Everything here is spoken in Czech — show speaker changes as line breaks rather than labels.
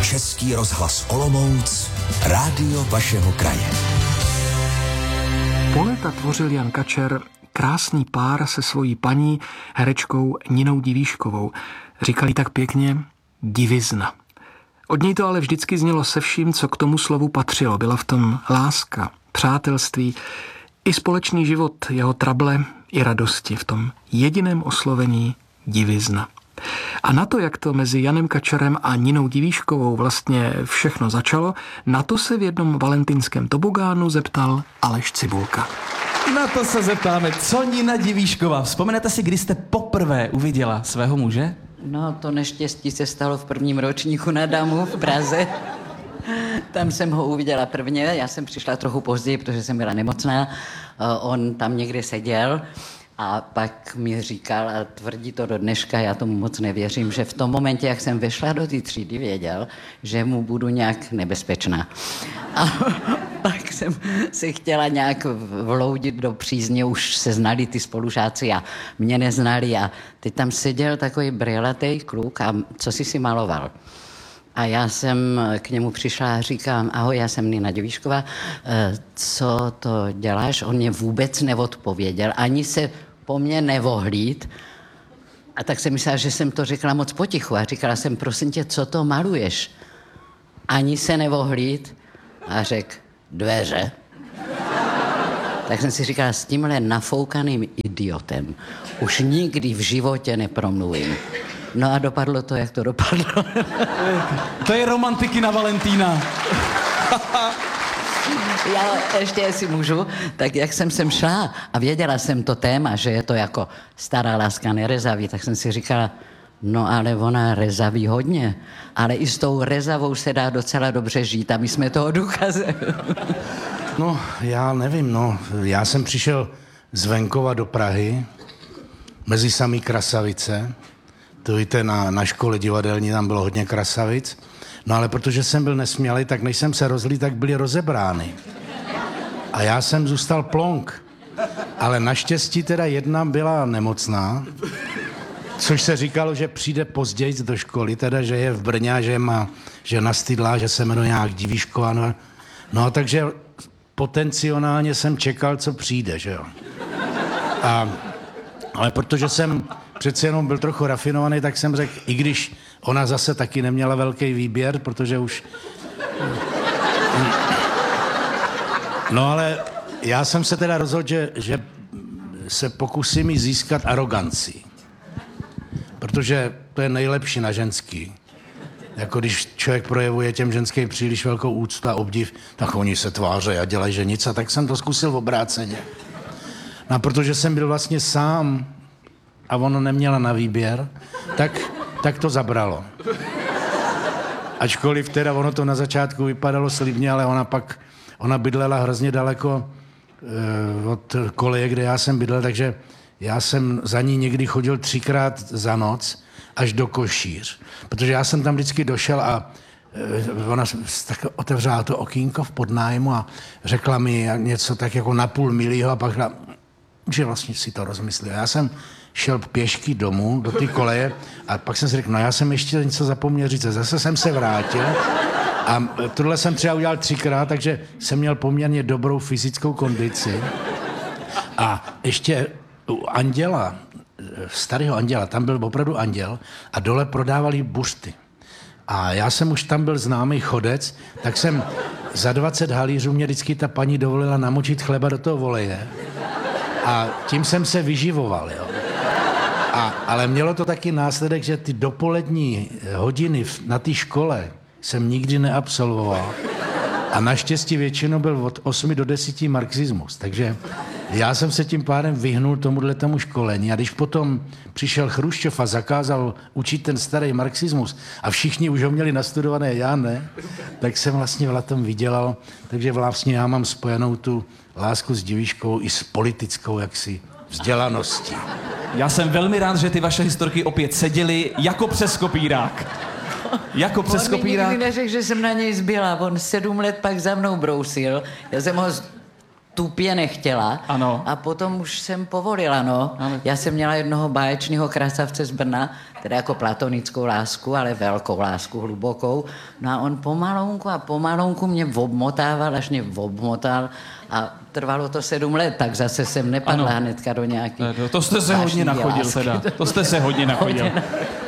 Český rozhlas Olomouc, rádio vašeho kraje.
Po léta tvořil Jan Kačer krásný pár se svojí paní, herečkou Ninou Divíškovou. Říkali tak pěkně divizna. Od něj to ale vždycky znělo se vším, co k tomu slovu patřilo. Byla v tom láska, přátelství, i společný život, jeho trable i radosti, v tom jediném oslovení divizna. A na to, jak to mezi Janem Kačerem a Ninou Divíškovou vlastně všechno začalo, na to se v jednom valentinském tobogánu zeptal Aleš Cibulka.
Na to se zeptáme, co Nina Divíšková. Vzpomenete si, kdy jste poprvé uviděla svého muže?
No, to neštěstí se stalo v prvním ročníku na Damu v Praze. Tam jsem ho uviděla prvně, já jsem přišla trochu později, protože jsem byla nemocná. On tam někde seděl a pak mi říkal, a tvrdí to do dneška, já tomu moc nevěřím, že v tom momentě, jak jsem vešla do té třídy, věděl, že mu budu nějak nebezpečná. A pak jsem se chtěla nějak vloudit do přízně, už se znali ty spolužáci a mě neznali a teď tam seděl takový brýlatej kluk a co si maloval. A já jsem k němu přišla a říkám, ahoj, já jsem Nina Divíšková, co to děláš? On mě vůbec neodpověděl, ani se po mně nevohlíd. A tak jsem myslela, že jsem to řekla moc potichu a říkala jsem, prosím tě, co to maluješ? Ani se nevohlíd a řekl, dveře. Tak jsem si říkala, s tímhle nafoukaným idiotem už nikdy v životě nepromluvím. No a dopadlo to, jak to dopadlo.
To je romantiky na Valentína.
Já ještě, jestli můžu, tak jak jsem sem šla a věděla jsem to téma, že je to jako stará láska nerezaví, tak jsem si říkala, no ale ona rezaví hodně, ale i s tou rezavou se dá docela dobře žít a my jsme toho důkazem.
No, já nevím, já jsem přišel z venkova do Prahy, mezi samý krasavice, to víte, na škole divadelní tam bylo hodně krasavic, no ale protože jsem byl nesmělý, tak než jsem se rozlí, tak byly rozebrány. A já jsem zůstal plonk. Ale naštěstí teda jedna byla nemocná, což se říkalo, že přijde později do školy, teda, že je v Brně a že nastydlá, že se jmenuje nějak Divíšková. No, takže potenciálně jsem čekal, co přijde, že jo. Ale protože jsem přece jenom byl trochu rafinovaný, tak jsem řekl, i když ona zase taky neměla velký výběr, protože už... No ale já jsem se teda rozhodl, že se pokusím jí získat aroganci. Protože to je nejlepší na ženský. Jako když člověk projevuje těm ženským příliš velkou úctu a obdiv, tak oni se tváří a dělají, že nic. A tak jsem to zkusil obráceně. No a protože jsem byl vlastně sám a ono neměla na výběr, tak to zabralo. Ačkoliv teda ono to na začátku vypadalo slibně, ale ona bydlela hrozně daleko od koleje, kde já jsem bydlel, takže já jsem za ní někdy chodil 3krát za noc až do Košíř. Protože já jsem tam vždycky došel a ona tak otevřela to okýnko v podnájmu a řekla mi něco tak jako na půl milího a pak řekla, že vlastně si to rozmyslel. Já jsem šel pěšky domů do té koleje a pak jsem si řekl, no já jsem ještě něco zapomněl říct. Zase jsem se vrátil a tohle jsem třeba udělal 3krát, takže jsem měl poměrně dobrou fyzickou kondici. A ještě u Anděla, starého Anděla, tam byl opravdu anděl a dole prodávali buřty. A já jsem už tam byl známý chodec, tak jsem za 20 halířů mě vždycky ta paní dovolila namočit chleba do toho voleje. A tím jsem se vyživoval, jo. Ale mělo to taky následek, že ty dopolední hodiny na té škole jsem nikdy neabsolvoval. A naštěstí většinou byl od 8 do 10 marxismus. Takže já jsem se tím pádem vyhnul tomu školení. A když potom přišel Chruščov a zakázal učit ten starý marxismus a všichni už ho měli nastudované, já ne, tak jsem vlastně v tom vydělal. Takže vlastně já mám spojenou tu lásku s Divíškovou i s politickou jaksi vzdělaností.
Já jsem velmi rád, že ty vaše historky opět seděly jako přes kopírák. Jako přes kopírák.
On mi nikdy neřekl, že jsem na něj zbyla. On 7 let pak za mnou brousil. Já jsem ho tupě nechtěla.
Ano.
A potom už jsem povolila, no.
Ano.
Já jsem měla jednoho báječného krasavce z Brna, teda jako platonickou lásku, ale velkou lásku, hlubokou. No a on pomalonku mě obmotával, až mě obmotal a trvalo to 7 let, tak zase jsem nepadla hnedka do nějaký...
To jste se hodně
vášnivý
nachodil
lásky.
teda. To jste se hodně nachodil.